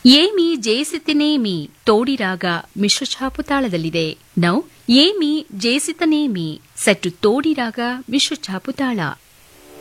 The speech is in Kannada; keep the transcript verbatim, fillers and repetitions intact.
ಏಮಿ ಜೇಸಿತನೇಮಿ ತೋಡಿರಾಗ ಮಿಶ್ರಛಾಪು ತಾಳದಲ್ಲಿದೆ. ನೌ ಏಮಿ ಜೇಸಿತನೇಮಿ ಸೆಟ್ಟು ತೋಡಿರಾಗ ಮಿಶ್ರಛಾಪು ತಾಳ.